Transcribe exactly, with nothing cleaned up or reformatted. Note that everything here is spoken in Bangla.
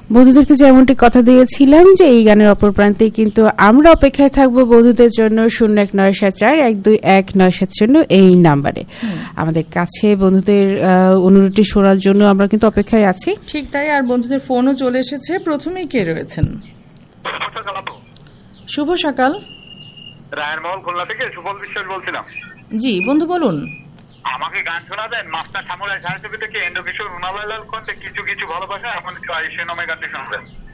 বন্ধুদেরকে যেমনটি কথা দিয়েছিলাম যে এই গানের অপর প্রান্তে কিন্তু আমরা অপেক্ষায় থাকবো বন্ধুদের জন্য শূন্য এক নয় সাত চার এক দুই এক নয় সাত শূন্য এই নাম্বারে। আমাদের কাছে বন্ধুদের অনুরোধটি শোনার জন্য আমরা কিন্তু অপেক্ষায় আছি। ঠিক তাই, আর বন্ধুদের ফোনও চলে এসেছে। প্রথমেই কে রয়েছেন? শুভ সকাল। রায়নমহল খুলনা থেকে সুফল বিশ্বাস বলছিলাম। জি বন্ধু বলুন। আমাকে গান শোনা দেন মাস্টার সামুরাই সাহিত্য থেকে এন্দ্রকিশোর রুনালাল কণ্ঠে কিছু কিছু ভালোবাসা, এখন একটু আয়ুষ্য নামে গানটি শোনাবেন।